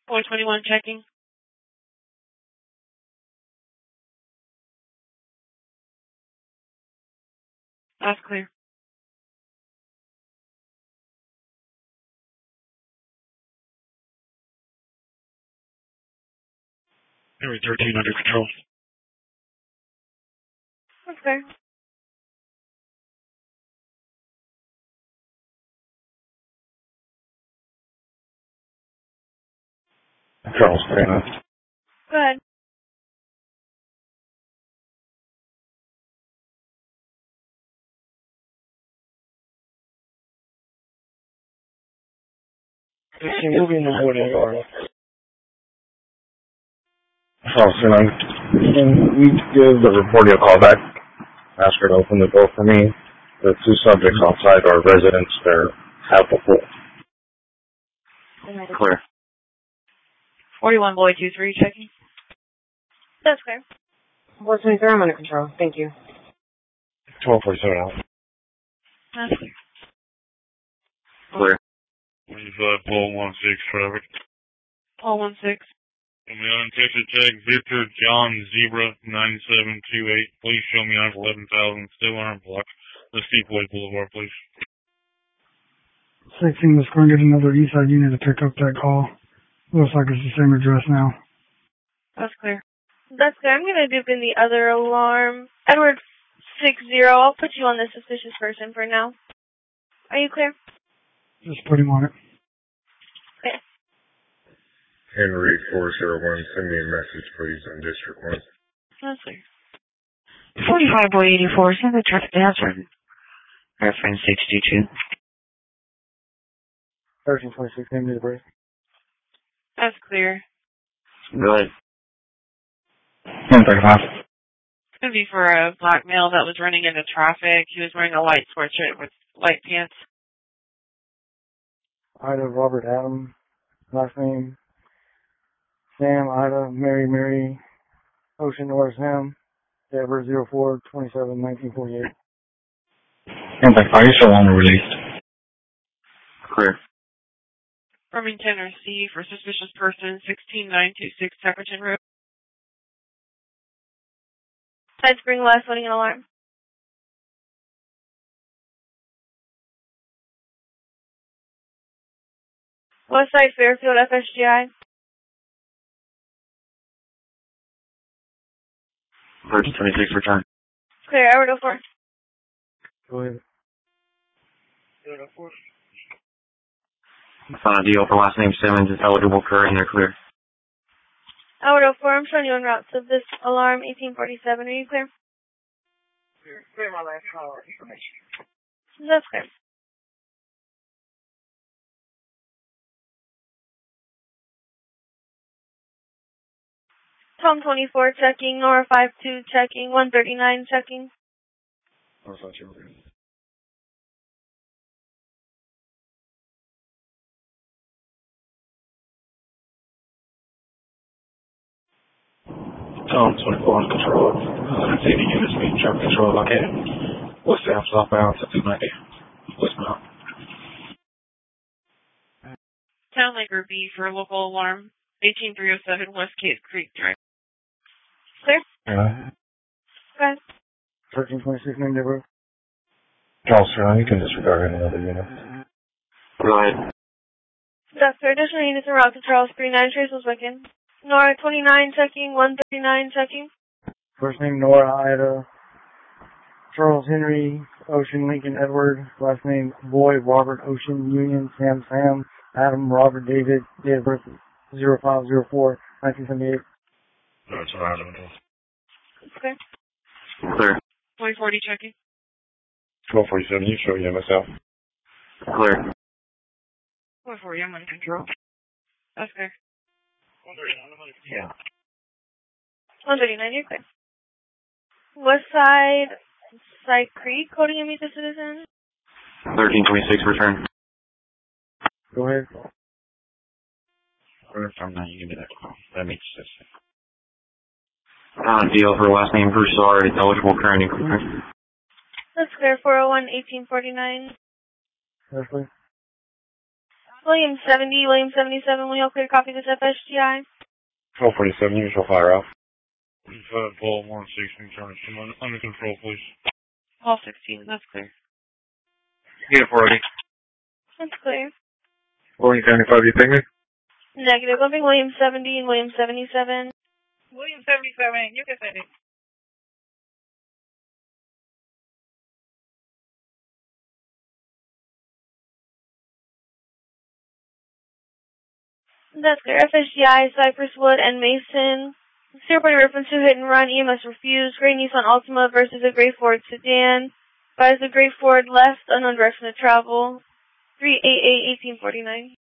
421 checking. That's clear. Henry 13 under control. That's clear. Charles, fair enough. Go ahead. You'll be in the morning, or Charles, we give the reporter a call back. Ask her to open the door for me. The two subjects outside are residents. They're half the pool. Clear. 41 Boy 23 checking. That's clear. 423, I'm under control. Thank you. 1247 out. That's clear. Clear. 25 Paul 16 traffic. Paul 16. Show me untested check. Victor John Zebra 9728. Please show me on 11,000 still on block. The Steepway Boulevard, please. 16 was going to get another Eastside unit to pick up that call. Looks like it's the same address now. That's clear. That's clear. I'm going to dip in the other alarm. Edward 60. I'll put you on the suspicious person for now. Are you clear? Just put him on it. Okay. Henry 401, send me a message, please, on District 1. That's clear. 45 Boy 84, send the traffic to hazard. Reference 62. 1326, name to the break. That's clear. Go ahead. 1035. It's going to be for a black male that was running into traffic. He was wearing a light sweatshirt with light pants. Ida Robert Adam, last name Sam Ida Mary Ocean North Sam, Deborah 04/27/1948. 1035, you still want to released. Clear. Farmington RC for suspicious person 16926 Tuckerton Road. Side spring left, loading an alarm. Westside Fairfield FSGI. 1326, return. Clear, Edward 04. Go ahead. Edward 04. Found a deal for last name Simmons. It's eligible for and they're clear. Edward 04, I'm showing you en route to this alarm 1847. Are you clear? Clear my last call information. That's clear. Tom 24 checking, Nora 52 checking, 139 checking. Tom 24 on control. City units being traffic control located. West Sam southbound 290. Westbound. Town Laker B for local alarm 18307 West Cave Creek Drive. Clear? Yeah. Okay. 1326, name Deborah. Charles, you can disregard any other unit. Go ahead. That's for additional units en route to Charles 39 Traces Wicken. Nora 29 checking, 139 checking. First name Nora Ida. Charles Henry Ocean Lincoln Edward. Last name Boyd Robert Ocean Union Sam Adam Robert David. Date of birth 05/04/1978. That's all right. Okay. Clear. 2040 checking. 1247, you show MSL. Clear. 2040, I'm under control. That's clear. 139, I'm under control. Yeah. 139, you're clear. West Side Creek, coding and meet the citizen. 1326, return. Go ahead. From now, you can do that call. That makes sense. Deal for last name Broussard. It's eligible current and clear. That's clear, 401 1849. Leslie. William 70, William 77, will you all clear copy this FSGI? 1247, usual fire off. 45 Paul 116, turn it under control, please. Paul 16, that's clear. Unit 480. That's clear. William 75, you ping me? Negative. Living William 70 and William 77. William 77, you can send it. That's clear. FSGI, Cypress Wood, and Mason. 0.0 reference to hit and run. EMS refused. Gray Nissan Altima versus a gray Ford sedan. Advise the gray Ford left, unknown direction to travel. 388-1849.